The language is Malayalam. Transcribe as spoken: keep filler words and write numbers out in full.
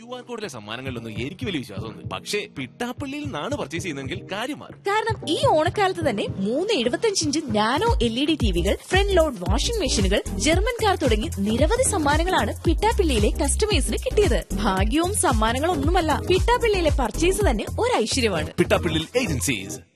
ക്യു ആർ കോഡിലെ സമ്മാനങ്ങളിലൊന്നും എനിക്ക് വലിയ വിശ്വാസമൊന്നും, പക്ഷേ പിട്ടാപ്പള്ളിയിൽ നിന്നാണ് പർച്ചേസ് ചെയ്യുന്നതെങ്കിൽ കാര്യം മാറും. കാരണം ഈ ഓണക്കാലത്ത് തന്നെ മൂന്ന് എഴുപത്തിയഞ്ച് inch nano L E D ടിവികൾ, front load washing മെഷീനുകൾ, ജർമ്മൻ കാർ തുടങ്ങി നിരവധി സമ്മാനങ്ങളാണ് പിട്ടാപ്പള്ളിയിലെ കസ്റ്റമേഴ്സിന് കിട്ടിയത്. ഭാഗ്യവും സമ്മാനങ്ങളും ഒന്നുമല്ല, പിട്ടാപ്പള്ളിയിലെ പർച്ചേസ് തന്നെ ഒരു ഐശ്വര്യമാണ്. പിട്ടാപ്പള്ളിയിൽ ഏജൻസീസ്.